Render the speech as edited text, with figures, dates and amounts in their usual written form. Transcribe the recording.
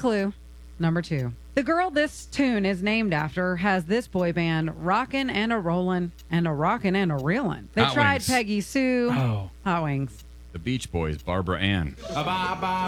clue. Number 2. The girl this tune is named after has this boy band rockin' and a rollin' and a rockin' and a reelin'. They Hot tried Wings. Peggy Sue. Oh. Hot Wings. The Beach Boys, Barbara Ann.